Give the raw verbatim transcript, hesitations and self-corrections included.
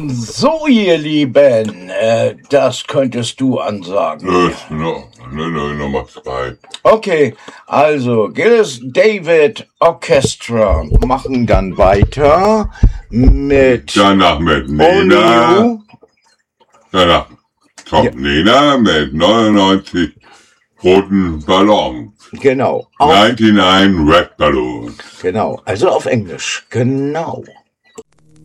So, ihr Lieben, äh, das könntest du ansagen. Äh, no, no, no, Nummer zwei. Okay, also Gilles David Orchestra machen dann weiter mit Danach mit Only Nena. You. Danach kommt Ja. Nena mit neunundneunzig roten Ballons. Genau, auf, neunundneunzig Red Balloons. genau, also auf Englisch, genau.